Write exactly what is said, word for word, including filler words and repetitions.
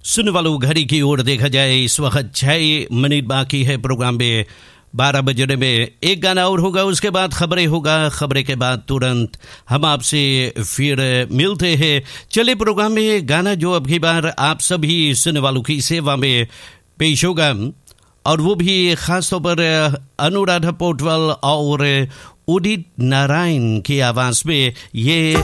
सुनने वालों घड़ी की ओर देखा जाए इस वक्त छह मिनट बाकी है प्रोग्राम में बारह बजने में एक गाना और होगा, उसके बाद खबरें होगा, खबरें के बाद तुरंत हम आपसे फिर मिलते हैं। चलिए प्रोग्राम में गाना जो अब की बार आप सभी सुनने वालों की सेवा में पेश होगा और वो भी खासतौर पर अनुराधा पोटवाल और उदित नारायण की आवाज में। ये